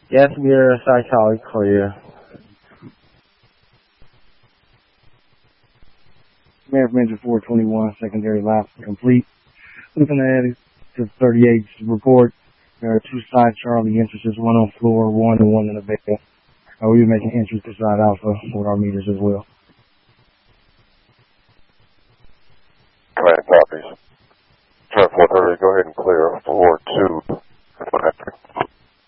Yes, mirror side tower clear. Mayor from engine 421, secondary lap complete. Looking ahead to 38's report. There are two side Charlie entrances, one on floor one and one in the bay. We'll be making entries to side alpha with our meters as well. Command copies. Turn 430, go ahead and clear 4-2.